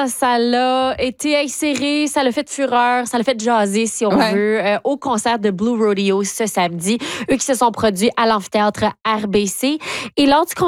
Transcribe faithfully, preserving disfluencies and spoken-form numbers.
ça l'a été inséré, ça l'a fait fureur, ça l'a fait jaser, si on Ouais. veut, euh, au concert de Blue Rodeo ce samedi. Eux qui se sont produits à l'amphithéâtre R B C. Et lors du